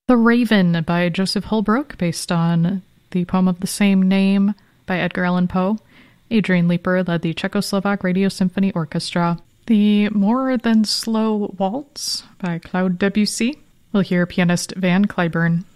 The Raven by Joseph Holbrook, based on the poem of the same name by Edgar Allan Poe. Adrian Leeper led the Czechoslovak Radio Symphony Orchestra. The More Than Slow Waltz by Claude Debussy. We'll hear pianist Van Cliburn.